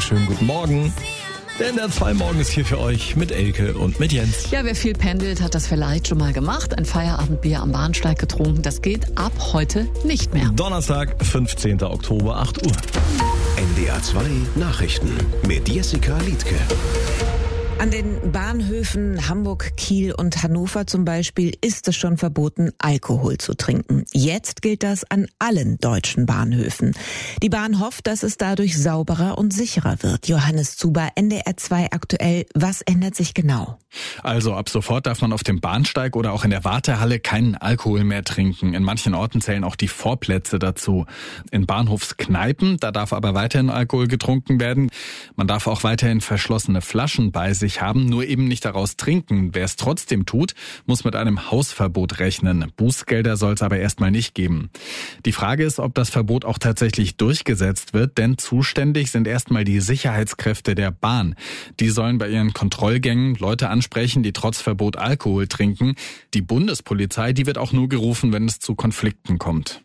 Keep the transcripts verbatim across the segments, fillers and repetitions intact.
einen schönen guten Morgen. Denn der zwei Morgen ist hier für euch mit Elke und mit Jens. Ja, wer viel pendelt, hat das vielleicht schon mal gemacht. Ein Feierabendbier am Bahnsteig getrunken. Das geht ab heute nicht mehr. Donnerstag, fünfzehnten Oktober, acht Uhr. N D R zwei Nachrichten mit Jessica Liedtke. An den Bahnhöfen Hamburg, Kiel und Hannover zum Beispiel ist es schon verboten, Alkohol zu trinken. Jetzt gilt das an allen deutschen Bahnhöfen. Die Bahn hofft, dass es dadurch sauberer und sicherer wird. Johannes Zuber, N D R zwei aktuell. Was ändert sich genau? Also ab sofort darf man auf dem Bahnsteig oder auch in der Wartehalle keinen Alkohol mehr trinken. In manchen Orten zählen auch die Vorplätze dazu. In Bahnhofskneipen, da darf aber weiterhin Alkohol getrunken werden. Man darf auch weiterhin verschlossene Flaschen bei sich haben, nur eben nicht daraus trinken. Wer es trotzdem tut, muss mit einem Hausverbot rechnen. Bußgelder soll es aber erstmal nicht geben. Die Frage ist, ob das Verbot auch tatsächlich durchgesetzt wird, denn zuständig sind erstmal die Sicherheitskräfte der Bahn. Die sollen bei ihren Kontrollgängen Leute ansprechen, die trotz Verbot Alkohol trinken. Die Bundespolizei, die wird auch nur gerufen, wenn es zu Konflikten kommt.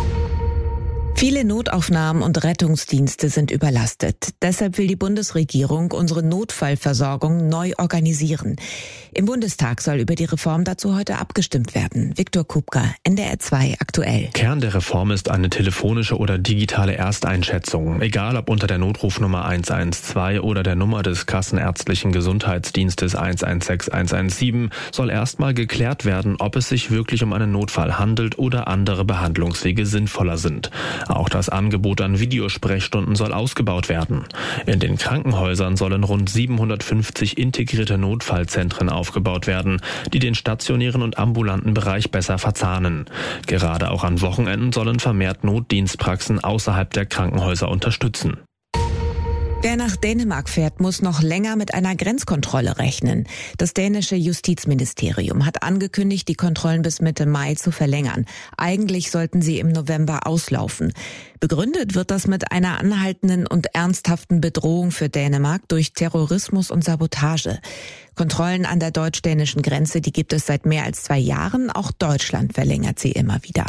Viele Notaufnahmen und Rettungsdienste sind überlastet. Deshalb will die Bundesregierung unsere Notfallversorgung neu organisieren. Im Bundestag soll über die Reform dazu heute abgestimmt werden. Viktor Kupka, N D R zwei aktuell. Kern der Reform ist eine telefonische oder digitale Ersteinschätzung. Egal ob unter der Notrufnummer eins eins zwei oder der Nummer des Kassenärztlichen Gesundheitsdienstes eins eins sechs eins eins sieben soll erstmal geklärt werden, ob es sich wirklich um einen Notfall handelt oder andere Behandlungswege sinnvoller sind. Auch das Angebot an Videosprechstunden soll ausgebaut werden. In den Krankenhäusern sollen rund siebenhundertfünfzig integrierte Notfallzentren aufgebaut werden, die den stationären und ambulanten Bereich besser verzahnen. Gerade auch an Wochenenden sollen vermehrt Notdienstpraxen außerhalb der Krankenhäuser unterstützen. Wer nach Dänemark fährt, muss noch länger mit einer Grenzkontrolle rechnen. Das dänische Justizministerium hat angekündigt, die Kontrollen bis Mitte Mai zu verlängern. Eigentlich sollten sie im November auslaufen. Begründet wird das mit einer anhaltenden und ernsthaften Bedrohung für Dänemark durch Terrorismus und Sabotage. Kontrollen an der deutsch-dänischen Grenze, die gibt es seit mehr als zwei Jahren. Auch Deutschland verlängert sie immer wieder.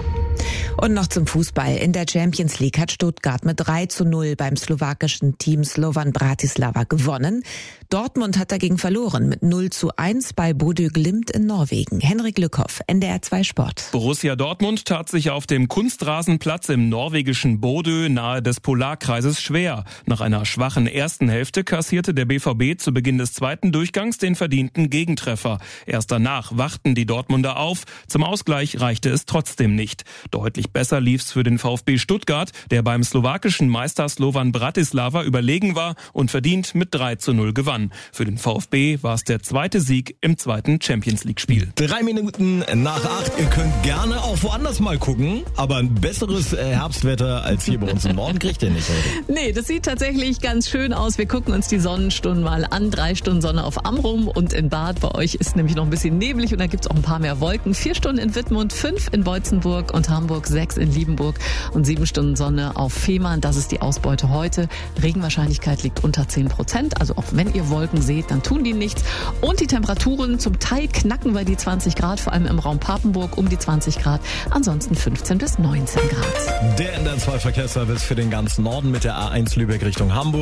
Und noch zum Fußball. In der Champions League hat Stuttgart mit drei zu null beim slowakischen Team Slovan Bratislava gewonnen. Dortmund hat dagegen verloren mit null zu eins bei Bodø Glimt in Norwegen. Henrik Lückhoff, N D R zwei Sport. Borussia Dortmund tat sich auf dem Kunstrasenplatz im norwegischen Bodø nahe des Polarkreises schwer. Nach einer schwachen ersten Hälfte kassierte der B V B zu Beginn des zweiten Durchgangs den verdienten Gegentreffer. Erst danach wachten die Dortmunder auf. Zum Ausgleich reichte es trotzdem nicht. Deutlich besser lief's für den VfB Stuttgart, der beim slowakischen Meister Slovan Bratislava überlegen war und verdient mit drei zu null gewann. Für den VfB war es der zweite Sieg im zweiten Champions-League-Spiel. Drei Minuten nach acht. Ihr könnt gerne auch woanders mal gucken, aber ein besseres Herbstwetter als hier bei uns im Norden kriegt ihr nicht heute. Nee, das sieht tatsächlich ganz schön aus. Wir gucken uns die Sonnenstunden mal an. Drei Stunden Sonne auf Amrum und in Bad. Bei euch ist nämlich noch ein bisschen neblig und da gibt's auch ein paar mehr Wolken. Vier Stunden in Wittmund, fünf in Beutzenburg und Hamburg, sechs in Liebenburg und sieben Stunden Sonne auf Fehmarn. Das ist die Ausbeute heute. Regenwahrscheinlichkeit liegt unter zehn Prozent. Also auch wenn ihr Wolken seht, dann tun die nichts. Und die Temperaturen zum Teil knacken wir die zwanzig Grad, vor allem im Raum Papenburg um die zwanzig Grad. Ansonsten fünfzehn bis neunzehn Grad. Der N D R zwei Verkehrsservice für den ganzen Norden mit der A eins Lübeck Richtung Hamburg.